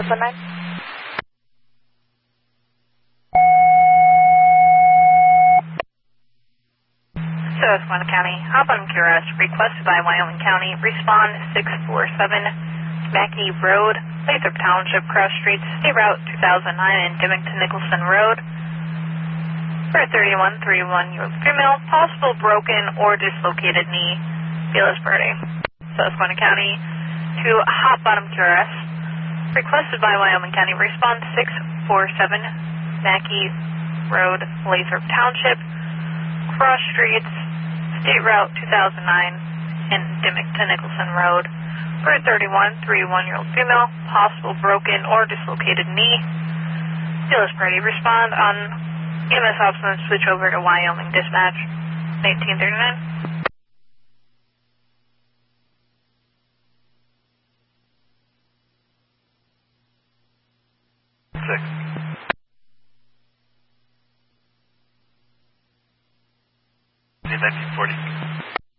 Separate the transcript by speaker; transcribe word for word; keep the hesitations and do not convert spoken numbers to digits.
Speaker 1: One nine.
Speaker 2: Susquehanna County, Hopon Q R S, requested by Wyoming County, respond six four seven, Mackey Road, Lathrop Township, Cross Streets, State Route two thousand nine, and Dillington Nicholson Road, for a thirty-one thirty-one year old female, possible broken or dislocated knee, Fearless Birdie. Susquehanna County to Hot Bottom Q R S, requested by Wyoming County, respond six four seven, Mackey Road, Lathrop Township, Cross Streets, State Route two thousand nine, and Dillington Nicholson Road, for a thirty-one thirty-one year old female, possible broken or dislocated knee, Fearless Birdie. Respond on E M S Ops and switch over to Wyoming Dispatch, nineteen thirty-nine.
Speaker 3: Six. nineteen forty.